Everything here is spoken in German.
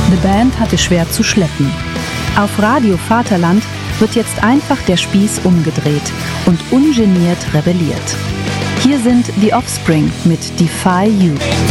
The Band hatte schwer zu schleppen. Auf Radio Vaterland wird jetzt einfach der Spieß umgedreht und ungeniert rebelliert. Hier sind The Offspring mit Defy You.